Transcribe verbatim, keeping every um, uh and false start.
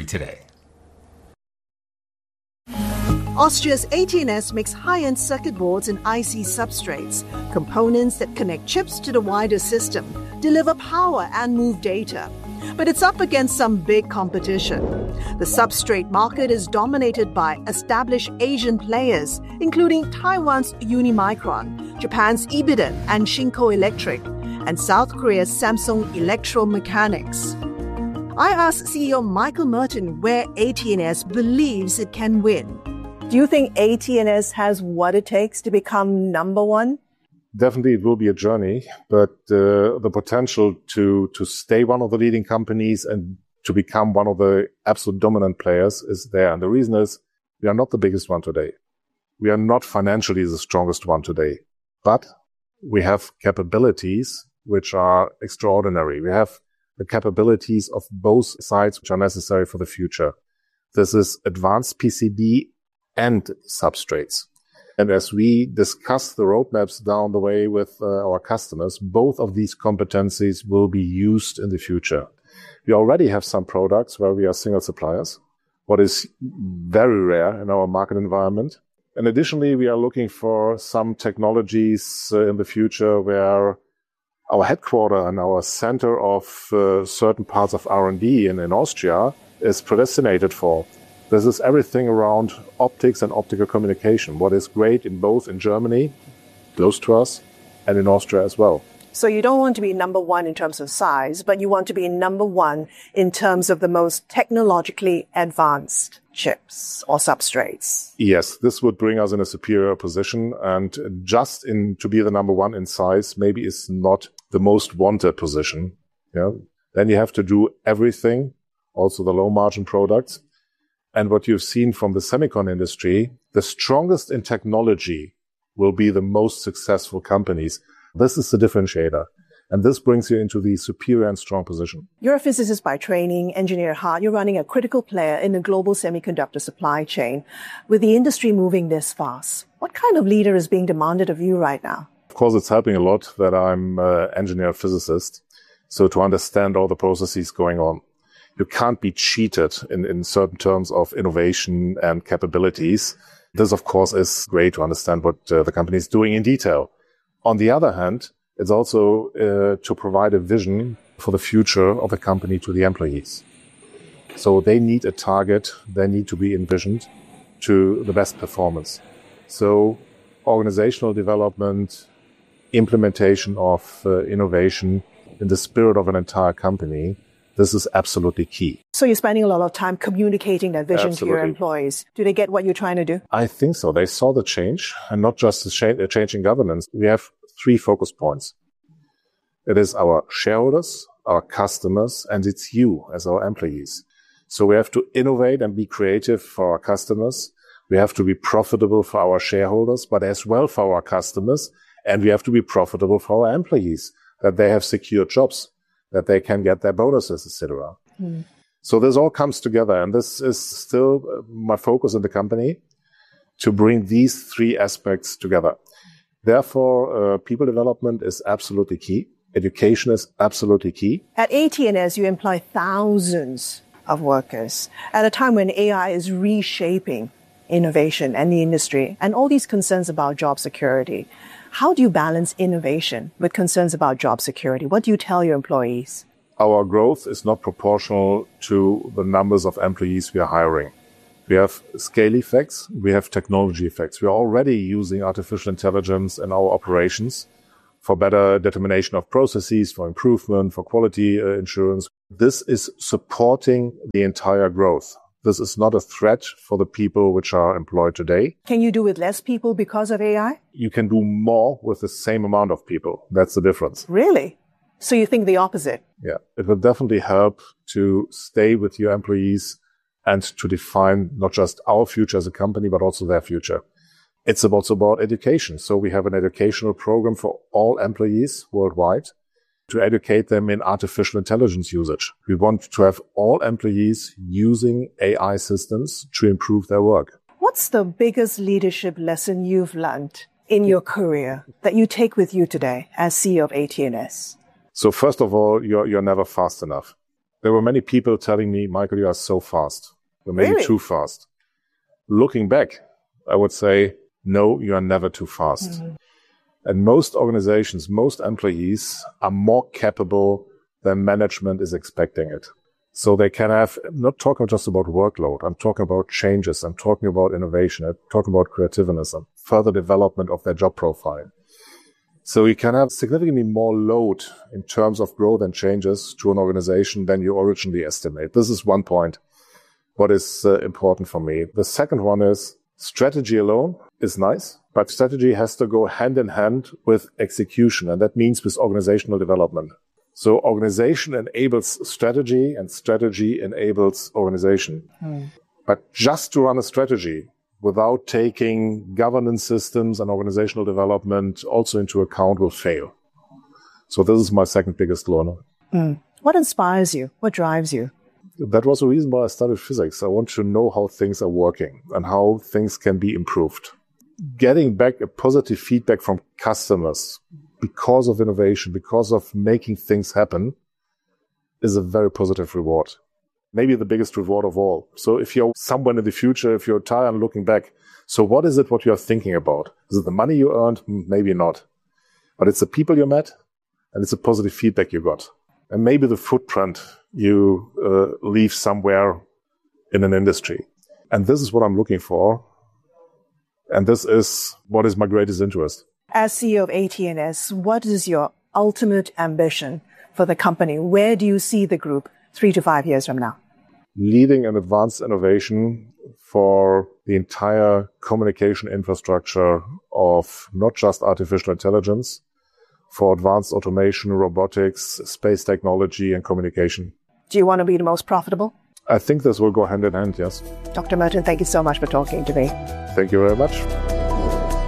today. Austria's A T and S makes high-end circuit boards and I C substrates, components that connect chips to the wider system, deliver power and move data. But it's up against some big competition. The substrate market is dominated by established Asian players, including Taiwan's Unimicron, Japan's Ibiden and Shinko Electric, and South Korea's Samsung Electromechanics. I asked C E O Michael Merton where A T and S believes it can win. Do you think A T and S has what it takes to become number one? Definitely, it will be a journey, but uh, the potential to to stay one of the leading companies and to become one of the absolute dominant players is there. And the reason is we are not the biggest one today. We are not financially the strongest one today, but we have capabilities which are extraordinary. We have the capabilities of both sides which are necessary for the future. This is advanced P C B and substrates. And as we discuss the roadmaps down the way with uh, our customers, both of these competencies will be used in the future. We already have some products where we are single suppliers, what is very rare in our market environment. And additionally, we are looking for some technologies uh, in the future where our headquarter and our center of uh, certain parts of R and D in, in Austria is predestinated for. This is everything around optics and optical communication, what is great in both in Germany, close to us, and in Austria as well. So you don't want to be number one in terms of size, but you want to be number one in terms of the most technologically advanced chips or substrates. Yes, this would bring us in a superior position. And just in to be the number one in size maybe is not the most wanted position. Yeah. Then you have to do everything, also the low margin products. And what you've seen from the semicon industry, the strongest in technology will be the most successful companies. This is the differentiator. And this brings you into the superior and strong position. You're a physicist by training, engineer at heart. You're running a critical player in the global semiconductor supply chain. With the industry moving this fast, what kind of leader is being demanded of you right now? Of course, it's helping a lot that I'm an engineer physicist. So to understand all the processes going on. You can't be cheated in, in certain terms of innovation and capabilities. This, of course, is great to understand what uh, the company is doing in detail. On the other hand, it's also uh, to provide a vision for the future of the company to the employees. So they need a target. They need to be envisioned to the best performance. So organizational development, implementation of uh, innovation in the spirit of an entire company, this is absolutely key. So you're spending a lot of time communicating that vision Absolutely. to your employees. Do they get what you're trying to do? I think so. They saw the change, and not just the cha- change in governance. We have three focus points. It is our shareholders, our customers, and it's you as our employees. So we have to innovate and be creative for our customers. We have to be profitable for our shareholders, but as well for our customers. And we have to be profitable for our employees, that they have secure jobs, that they can get their bonuses, et cetera. Mm. So this all comes together, and this is still my focus in the company, to bring these three aspects together. Therefore, uh, people development is absolutely key. Education is absolutely key. At A T and S, you employ thousands of workers at a time when A I is reshaping innovation and the industry, and all these concerns about job security. How do you balance innovation with concerns about job security? What do you tell your employees? Our growth is not proportional to the numbers of employees we are hiring. We have scale effects. We have technology effects. We are already using artificial intelligence in our operations for better determination of processes, for improvement, for quality uh, insurance. This is supporting the entire growth. This is not a threat for the people which are employed today. Can you do with less people because of A I? You can do more with the same amount of people. That's the difference. Really? So you think the opposite? Yeah. It will definitely help to stay with your employees and to define not just our future as a company, but also their future. It's also about education. So we have an educational program for all employees worldwide to educate them in artificial intelligence usage. We want to have all employees using A I systems to improve their work. What's the biggest leadership lesson you've learned in your career that you take with you today as C E O of A T and S? So first of all, you're, you're never fast enough. There were many people telling me, Michael, you are so fast. You're maybe Really? too fast. Looking back, I would say, no, you are never too fast. Mm-hmm. And most organizations, most employees are more capable than management is expecting it. So they can have, I'm not talking just about workload. I'm talking about changes. I'm talking about innovation. I'm talking about creativeness and further development of their job profile. So you can have significantly more load in terms of growth and changes to an organization than you originally estimate. This is one point, what is uh, important for me. The second one is strategy alone is nice, but strategy has to go hand in hand with execution. And that means with organizational development. So organization enables strategy and strategy enables organization. Hmm. But just to run a strategy without taking governance systems and organizational development also into account will fail. So this is my second biggest learner. Mm. What inspires you? What drives you? That was the reason why I studied physics. I want to know how things are working and how things can be improved. Getting back a positive feedback from customers because of innovation, because of making things happen, is a very positive reward. Maybe the biggest reward of all. So if you're somewhere in the future, if you're tired and looking back, so what is it what you're thinking about? Is it the money you earned? Maybe not. But it's the people you met and it's the positive feedback you got. And maybe the footprint you uh, leave somewhere in an industry. And this is what I'm looking for. And this is what is my greatest interest. As C E O of A T and S, what is your ultimate ambition for the company? Where do you see the group three to five years from now? Leading an advanced innovation for the entire communication infrastructure of not just artificial intelligence, for advanced automation, robotics, space technology, and communication. Do you want to be the most profitable? I think this will go hand in hand, yes. Doctor Merton, thank you so much for talking to me. Thank you very much.